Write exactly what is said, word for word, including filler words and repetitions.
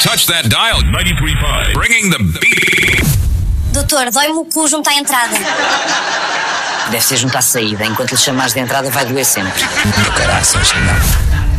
touch that dial. ninety-three point five. Bringing the beat. Doutor, dói-me o cu junto à entrada. Deve ser junto à saída. Enquanto lhe chamares de entrada vai doer sempre. Caraças, não.